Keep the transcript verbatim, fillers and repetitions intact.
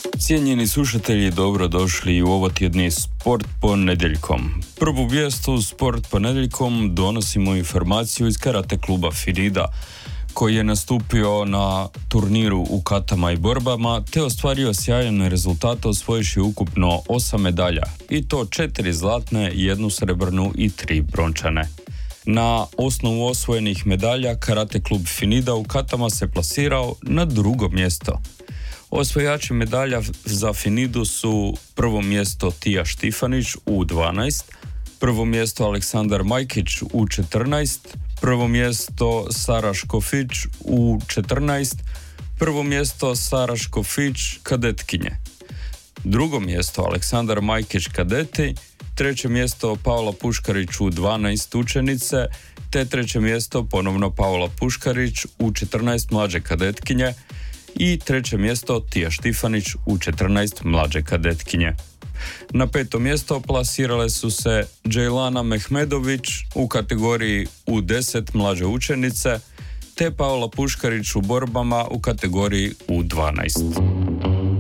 Cijenjeni slušatelji, dobro došli u ovotjedni Sport ponedjeljkom. Prvu vijest u Sport ponedjeljkom donosimo informaciju iz karate kluba Finida, koji je nastupio na turniru u katama i borbama te ostvario sjajan rezultat, osvojivši ukupno osam medalja, i to četiri zlatne, jednu srebrnu i tri brončane. Na osnovu osvojenih medalja karate klub Finida u katama se plasirao na drugo mjesto. Osvojači medalja za Finidu su prvo mjesto Tija Štifanić u dvanaest, prvo mjesto Aleksandar Majkić u četrnaest, prvo mjesto Sara Škofić u četrnaest, prvo mjesto Sara Škofić kadetkinje, drugo mjesto Aleksandar Majkić kadeti, treće mjesto Paola Puškarić u dvanaest učenice, te treće mjesto ponovno Paola Puškarić u četrnaest mlađe kadetkinje i treće mjesto Tija Štifanić u četrnaest mlađe kadetkinje. Na peto mjesto plasirale su se Džejlana Mehmedović u kategoriji U deset mlađe učenice, te Paola Puškarić u borbama u kategoriji U dvanaest.